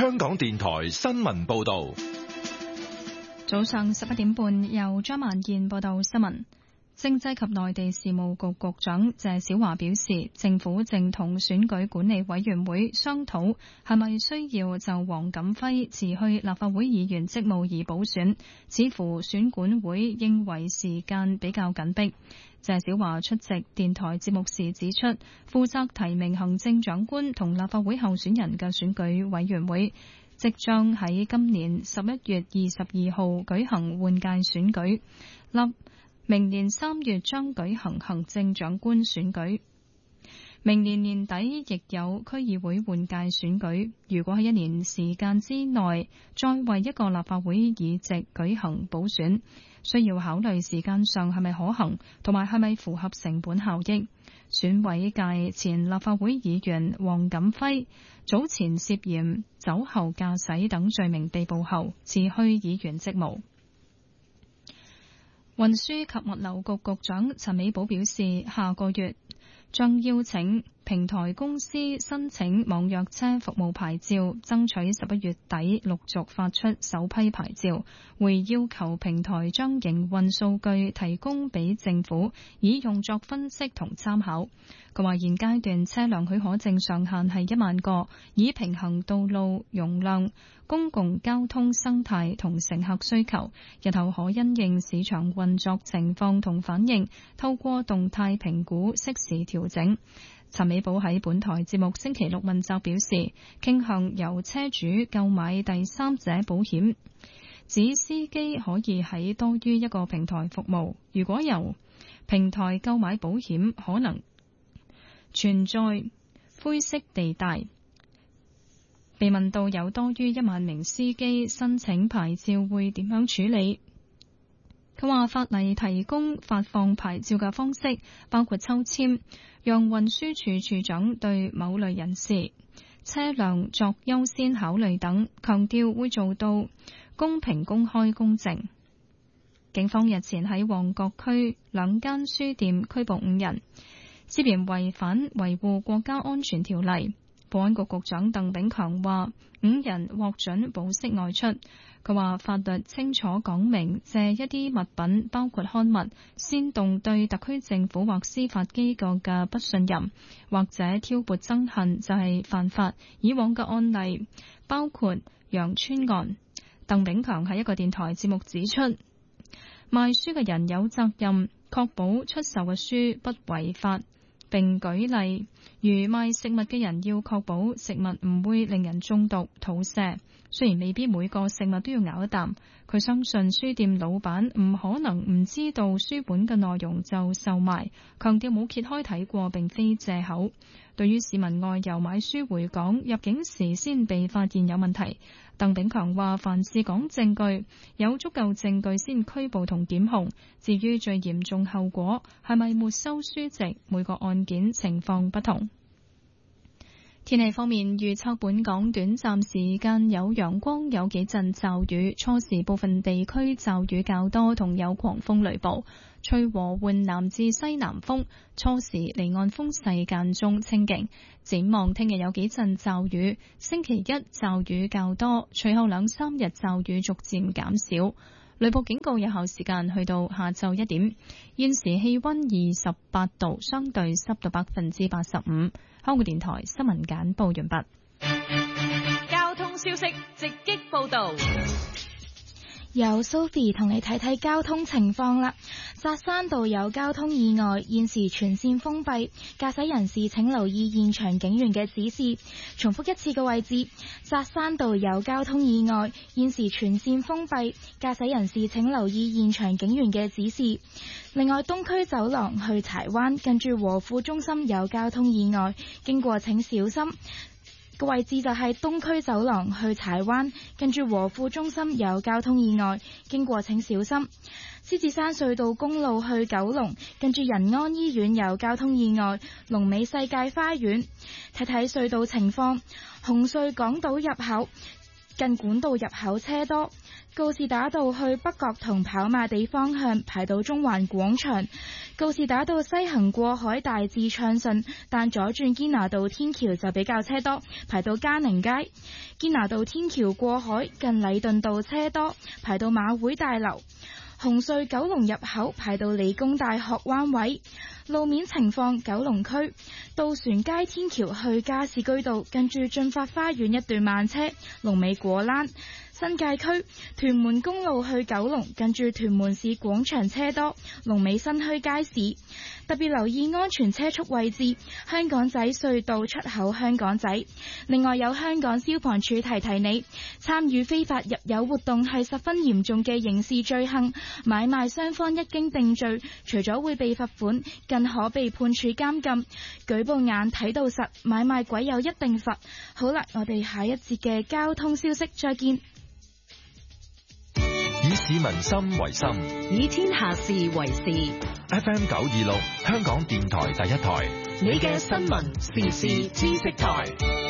香港電台新聞報道。 早上11點半，由張萬燕報道新聞。政制及內地事務局局長謝小華表示，政府正同選舉管理委員會商討係咪需要就黃錦輝辭去立法會議員職務而補選，似乎選管會認為時間比較緊迫。謝小華出席電台節目時指出，負責提名行政長官同立法會候選人嘅選舉委員會即將喺今年11月22號舉行換屆選舉，明年3月將舉行行政長官選舉，明年年底亦有區議會換屆選舉。如果喺1年時間之內再為一個立法會議席舉行補選，需要考慮時間上係咪可行，同埋係咪符合成本效益。選委界前立法會議員黃錦輝早前涉嫌酒後駕駛等罪名被捕後辭去議員職務。運輸及物流局局長陳美寶表示，下個月將邀請平台公司申請網約車服務牌照，爭取11月底陸續發出首批牌照，會要求平台將營運數據提供俾政府，以用作分析同參考。佢話現階段車輛許可證上限係1萬個，以平衡道路容量、公共交通生態同乘客需求，日後可因應市場運作情況同反應，透過動態評估適時調整。陳美寶喺本台節目星期六問責表示，傾向由車主購買第三者保險，指司機可以喺多於一個平台服務。如果由平台購買保險，可能存在灰色地帶。被問到有多於1萬名司機申請牌照會點樣處理，佢話法例提供發放牌照嘅方式，包括抽籤，讓運輸署署長對某類人士車輛作優先考慮等，強調會做到公平、公開、公正。警方日前喺旺角區2間書店拘捕5人，涉嫌違反維護國家安全條例。保安局局長鄧炳強話，5人獲准保釋外出。佢話法律清楚講明，借一啲物品，包括刊物，煽動對特區政府或司法機構嘅不信任，或者挑撥憎恨，就係犯法。以往嘅案例包括楊村案。鄧炳強喺一個電台節目指出，賣書嘅人有責任確保出售嘅書不違法，並舉例如賣食物嘅人要確保食物唔會令人中毒、肚瀉。雖然未必每個食物都要咬一啖，佢相信書店老闆唔可能唔知道書本嘅內容就售賣，強調冇揭開睇過並非借口。對於市民外遊買書回港，入境時先被發現有問題，鄧炳強話凡事講證據，有足夠證據先拘捕同檢控。至於最嚴重後果係咪沒收書籍，每個案件情況不同。天氣方面，預測本港短暫時間有陽光，有幾陣驟雨，初時部分地區驟雨較多，同有狂風雷暴，吹和緩南至西南風，初時離岸風勢間中清勁。展望聽日有幾陣驟雨，星期一驟雨較多，隨後2、3日驟雨逐漸減少。雷暴警告有效時間去到下晝1點。現時氣溫28度，相對濕度85%。香港電台新聞簡報完畢。 交通消息直擊報道。 由 Sophie 同你睇睇交通情況啦。扎山道有交通意外，現時全線封閉，駕駛人士請留意現場警員嘅指示。重複一次嘅位置，扎山道有交通意外，現時全線封閉，駕駛人士請留意現場警員嘅指示。另外，東區走廊去柴灣近住和富中心有交通意外，經過請小心。個位置就係東區走廊去柴灣近住和富中心有交通意外，經過請小心。獅子山隧道公路去九龍近住仁安醫院有交通意外，龍尾世界花園。睇睇隧道情況，紅隧港島入口近管道入口車多。告士打道去北角同跑馬地方向排到中環廣場，告士打道西行過海大致暢順，但左轉堅拿道天橋就比較車多，排到嘉寧街。堅拿道天橋過海近禮頓道車多，排到馬會大樓。紅隧九龍入口排到理工大學灣位。路面情況，九龍區渡船街天橋去加士居道近住駿發花園一段慢車，龍尾果欄。新界區屯門公路去九龍近住屯門市廣場車多，龍尾新墟街市。特別留意安全車速位置，香港仔隧道出口香港仔。另外有香港消防處提提你，參與非法入油活動係十分嚴重嘅刑事罪行，買賣雙方一經定罪，除咗會被罰款，更可被判處監禁。舉報眼睇到實，買賣鬼有一定罰。好啦，我哋下一節嘅交通消息再見。 以市民心為心， 以天下事為事。 FM 926，香港電台第一台， 你嘅新聞時事知識台。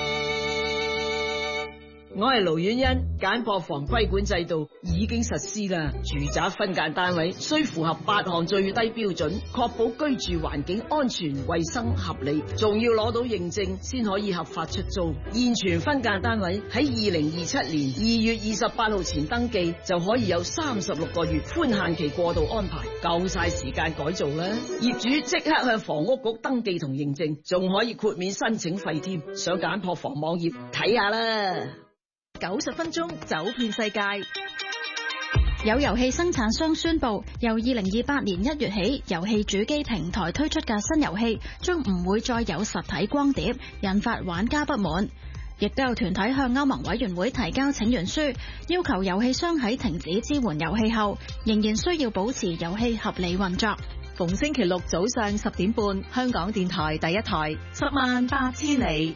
我係盧婉欣，簡樸房規管制度已經實施啦。住宅分間單位需符合8項最低標準，確保居住環境安全、衛生、合理，仲要攞到認證先可以合法出租。現存分間單位喺2027年2月28號前登記，就可以有36個月寬限期過渡安排，夠晒時間改造啦。業主即刻向房屋局登記同認證，仲可以豁免申請費添。上簡樸房網頁睇下啦。 90分鐘走遍世界。有遊戲生產商宣布，由2028年1月起，遊戲主機平台推出嘅新遊戲將唔會再有實體光碟，引發玩家不滿。亦都有團體向歐盟委員會提交請願書，要求遊戲商喺停止支援遊戲後，仍然需要保持遊戲合理運作。逢星期六早上10點半，香港電台第一台，108000里。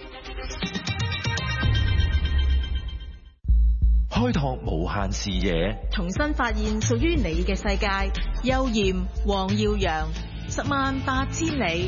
開拓無限視野， 重新發現屬於你嘅世界。邱艷、黃耀揚，108000里。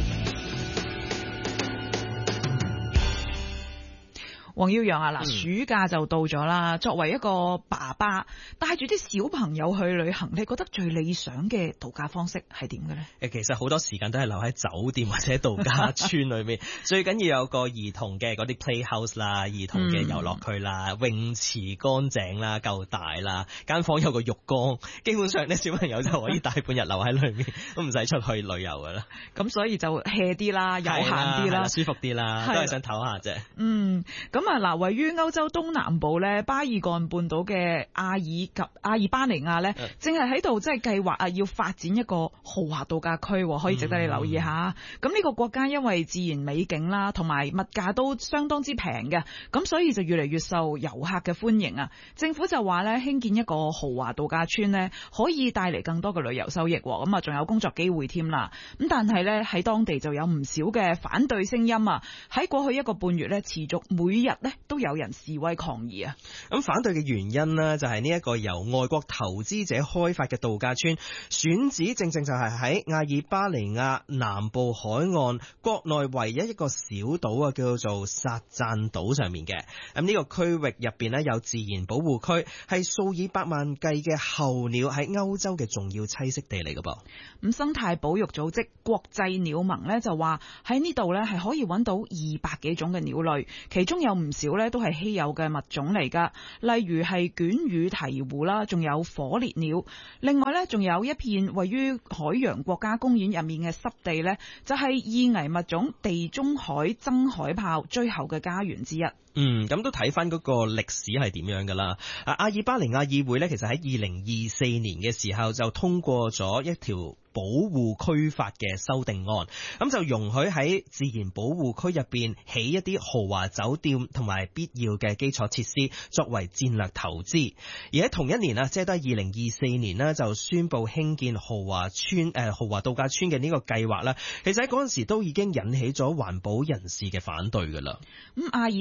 黃耀揚啊，嗱，暑假就到咗啦。作為一個爸爸，帶住啲小朋友去旅行，你覺得最理想嘅度假方式係點嘅呢？ 其實好多時間都係留喺酒店或者度假村裏面，最緊要有個兒童嘅嗰啲 playhouse 啦，兒童嘅遊樂區啦，泳池乾淨啦，夠大啦，間房有個浴缸，基本上咧小朋友就可以大半日留喺裏面，都唔使出去旅遊噶啦。 咁所以就 hea 啲啦，悠閒啲啦， 舒服啲啦，都係想唞下啫。 咁啊嗱，位於歐洲東南部咧巴爾幹半島嘅阿爾巴尼亞咧，正係喺度即係計劃啊，要發展一個豪華度假區，可以值得你留意下。咁呢個國家因為自然美景啦，同埋物價都相當之平嘅，咁所以就越嚟越受遊客嘅歡迎啊。政府就話咧，興建一個豪華度假村咧，可以帶嚟更多嘅旅遊收益，咁啊仲有工作機會添啦。咁但係咧喺當地就有唔少嘅反對聲音啊。喺過去1個半月咧，持續每日咧都有人示威抗議啊。 咁反對嘅原因呢，就係呢一個由外國投資者開發嘅度假村，選址正正就係喺阿爾巴尼亞南部海岸國內唯一一個小島啊，叫做薩贊島上面嘅。咁呢個區域入邊呢，有自然保護區，係數以百萬計嘅候鳥喺歐洲嘅重要棲息地嚟嘅噃。 咁生態保育組織國際鳥盟呢，就話喺呢度呢，係可以揾到200幾種嘅鳥類，其中有唔少呢都係稀有嘅物種嚟噶，例如係卷羽鹈鶘啦，仲有火烈鳥。另外呢，仲有一片位於海洋國家公園入面嘅濕地呢，就係易危物種地中海增海豹最後嘅家園之一。 咁都睇翻嗰個歷史係點樣噶啦。阿爾巴尼亞議會呢，其實喺2024年嘅時候就通過咗一條保護區法嘅修訂案，咁就容許喺自然保護區入邊起一啲豪華酒店同埋必要嘅基礎設施，作為戰略投資。而喺同一年啊，即係都係2024年呢，就宣布興建豪華度假村嘅呢個計劃啦。其實喺嗰陣時都已經引起咗環保人士嘅反對噶啦。 咁阿爾巴尼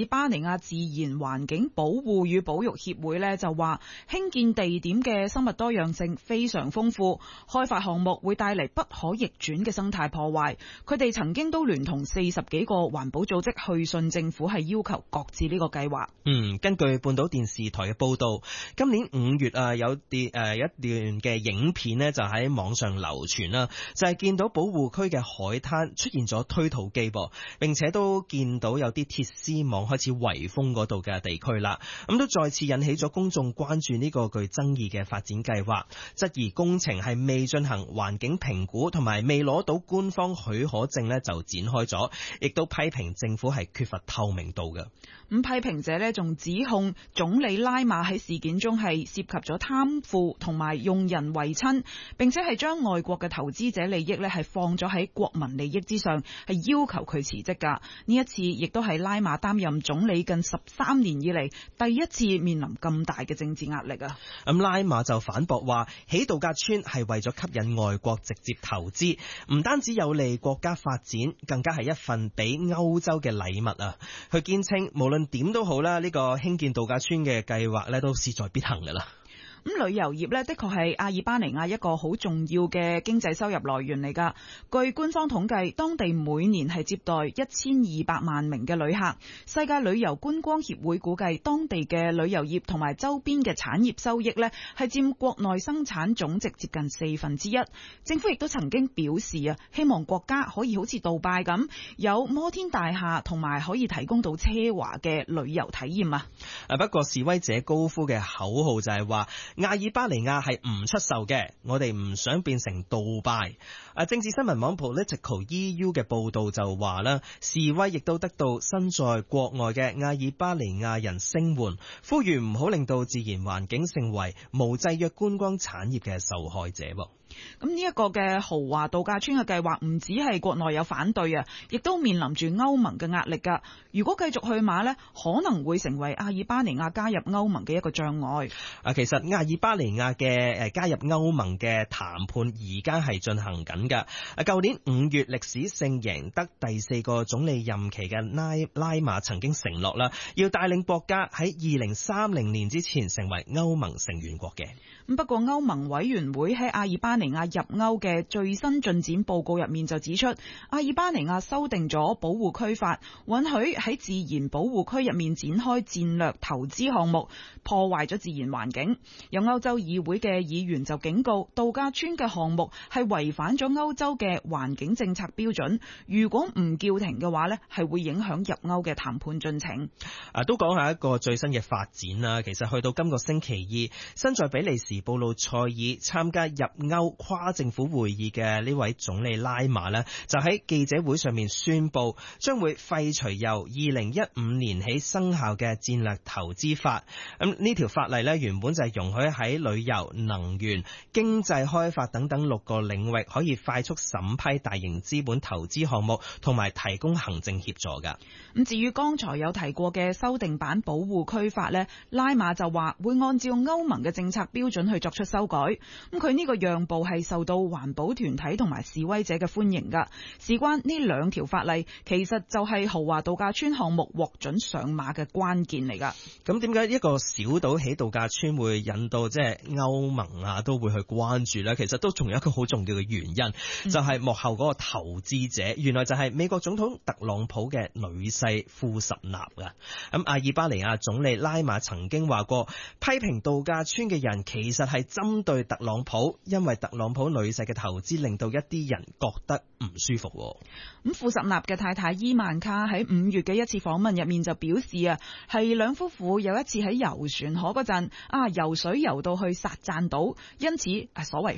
亞自然環境保護與保育協會呢就話，興建地點嘅生物多樣性非常豐富，開發項目會帶嚟不可逆轉嘅生態破壞。佢哋曾經都聯同40幾個環保組織去信政府，係要求擱置呢個計劃。 根據半島電視台嘅報道，今年5月有一段嘅影片呢就喺網上流傳啦，就係見到保護區嘅海灘出現咗推土機噃，並且都見到有啲鐵絲網開始圍封嗰度嘅地區啦，咁都再次引起咗公眾關注呢個具爭議嘅發展計劃，質疑工程係未進行環境評估同埋未攞到官方許可證呢就展開咗，亦都批評政府係缺乏透明度嘅。 咁批評者呢仲指控總理拉馬喺事件中係涉及咗貪腐同埋用人唯親，並且係將外國嘅投資者利益呢係放咗喺國民利益之上，係要求佢辭職㗎。呢一次亦都係拉馬擔任總理近13年以嚟第一次面臨咁大嘅政治壓力啊！ 咁拉馬就反駁話，起度假村係為咗吸引外國直接投資，唔單止有利國家發展，更加係一份俾歐洲嘅禮物啊！佢堅稱無論點都好啦，呢個興建度假村嘅計劃咧都勢在必行㗎啦。 咁旅遊業呢，的確係阿爾巴尼亞一個好重要嘅經濟收入來源嚟㗎。據官方統計，當地每年係接待1200萬名嘅旅客。世界旅遊觀光協會估計，當地嘅旅遊業同埋周邊嘅產業收益呢，係佔國內生產總值接近1/4。政府亦都曾經表示啊，希望國家可以好似杜拜咁，有摩天大廈同埋可以提供到奢華嘅旅遊體驗啊。 不過示威者高呼嘅口號就係話，阿爾巴尼亞係唔出售嘅，我哋唔想變成杜拜。政治新聞網 Political EU 嘅報導就話啦，示威亦都得到身在國外嘅阿爾巴尼亞人聲援，呼籲唔好令到自然環境成為無制約觀光產業嘅受害者。 咁呢一個嘅豪華度假村嘅計劃唔止係國內有反對啊，亦都面臨住歐盟嘅壓力㗎。如果繼續去馬呢，可能會成為阿爾巴尼亞加入歐盟嘅一個障礙。 其實阿爾巴尼亞嘅加入歐盟嘅談判而家係進行緊㗎。舊年5月歷史性贏得第4個總理任期嘅拉馬曾經承諾啦，要帶領國家喺2030年之前成為歐盟成員國嘅。 不過歐盟委員會喺阿爾巴尼亞入歐嘅最新進展報告入面就指出，阿爾巴尼亞修訂咗保護區法，允許喺自然保護區入面展開戰略投資項目，破壞咗自然環境。有歐洲議會嘅議員就警告，度假村嘅項目係違反咗歐洲嘅環境政策標準，如果唔叫停嘅話呢，係會影響入歐嘅談判進程。 都講下一個最新嘅發展啦。其實去到今個星期二，身在比利時布魯塞爾參加入歐跨政府會議嘅呢位總理拉馬呢，就喺記者會上面宣布，將會廢除由2015年起生效嘅戰略投資法。咁呢條法例呢，原本就係容許喺旅遊、能源、經濟開發等等6個領域可以快速審批大型資本投資項目，同埋提供行政協助㗎。 咁至於剛才有提過嘅修訂版保護區法呢，拉馬就話會按照歐盟嘅政策標準去作出修改。咁佢呢個讓步係受到環保團體同埋示威者嘅歡迎㗎。事關呢2條法例，其實就係豪華度假村項目獲准上馬嘅關鍵嚟㗎。 咁點解一個小島起度假村會引到即係歐盟啊都會去關注呢？其實都仲有一個好重要嘅原因，就係幕後嗰個投資者，原來就係美國總統特朗普嘅女婿庫什納㗎。咁阿爾巴尼亞總理拉馬曾經話過，批評度假村嘅人其實係針對特朗普，因為特朗普女婿嘅投資令到一啲人覺得唔舒服。 咁庫什納嘅太太伊曼卡喺5月嘅一次訪問入面就表示啊，係兩夫婦有一次喺遊船河嗰陣游水游到去薩贊島，因此所謂